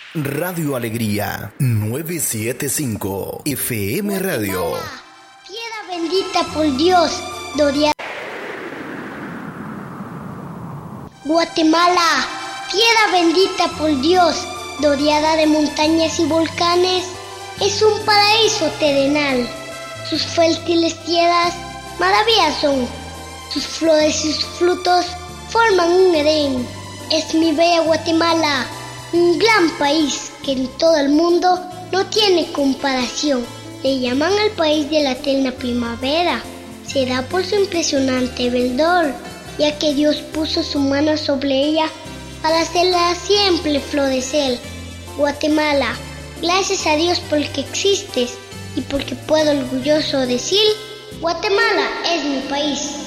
Radio Alegría 975 FM Radio. Tierra bendita por Dios, Doria. Guatemala, tierra bendita por Dios, rodeada de montañas y volcanes, es un paraíso terrenal. Sus fértiles tierras maravillas son, sus flores y sus frutos forman un Edén. Es mi bella Guatemala, un gran país que en todo el mundo no tiene comparación. Le llaman el país de la eterna primavera, será por su impresionante verdor, ya que Dios puso su mano sobre ella para hacerla siempre florecer. Guatemala, gracias a Dios porque existes y porque puedo orgulloso decir, Guatemala es mi país.